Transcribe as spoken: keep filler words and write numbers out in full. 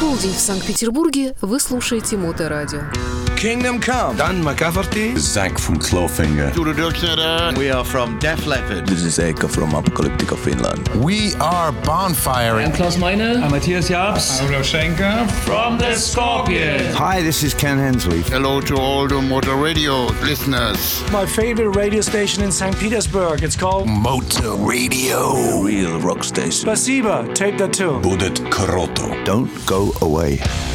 Полдень в Санкт-Петербурге. Вы слушаете Моторадио. Kingdom Come. Dan McCafferty. Zack from Clawfinger. We are from Def Leppard. This is Eka from Apocalyptica Finland. We are Bonfire. I'm Klaus Meine. I'm Matthias Jabs. I'm Schenker. From the Scorpions. Hi, this is Ken Hensley. Hello to all the Motor Radio listeners. My favorite radio station in Saint Petersburg. It's called Motor Radio. The real rock station. Spasiba. Take that too. Будет круто. Don't go away.